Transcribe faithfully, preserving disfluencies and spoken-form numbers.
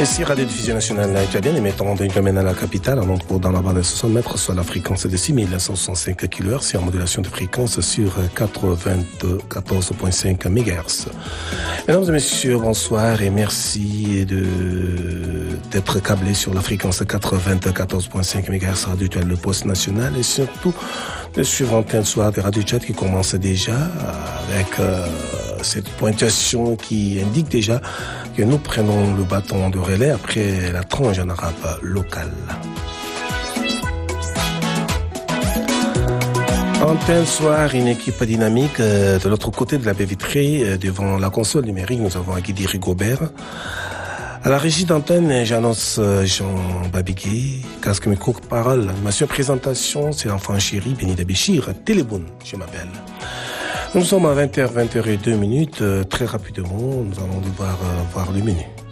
Ici, Radio-Diffusion nationale italienne, émettant d'un domaine à la capitale, en ondes dans la bande de soixante mètres, soit la fréquence de six mille cent soixante-cinq kilohertz et en modulation de fréquence sur quatre-vingt-quatorze virgule cinq mégahertz. Mesdames et messieurs, bonsoir et merci de, d'être câblés sur la fréquence quatre-vingt-quatorze virgule cinq mégahertz Radio Tchad, le poste national, et surtout de suivre Antenne Soir de Radio Tchad qui commence déjà avec euh, cette pointation qui indique déjà que nous prenons le bâton de relais après la tranche en arabe locale. Antenne Soir, une équipe dynamique. De l'autre côté de la baie vitrée, devant la console numérique, nous avons Aguidi Rigobert. À la régie d'antenne, j'annonce Jean Babigui, casque micro parole. Animation présentation, c'est l'enfant chéri, Béni Dabéchir, Téléboun, je m'appelle. Nous sommes à vingt heures, vingt heures deux minutes. Très rapidement, nous allons devoir voir le menu.